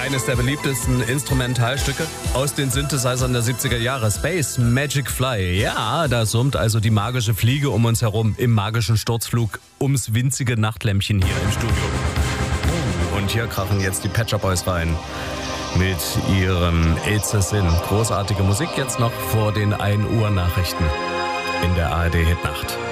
Eines der beliebtesten Instrumentalstücke aus den Synthesizern der 70er Jahre. Space Magic Fly. Ja, da summt also die magische Fliege um uns herum im magischen Sturzflug ums winzige Nachtlämpchen hier im Studio. Und hier krachen jetzt die Pet Shop Boys rein mit ihrem It's a Sin. Großartige Musik jetzt noch vor den 1 Uhr Nachrichten in der ARD Hitnacht.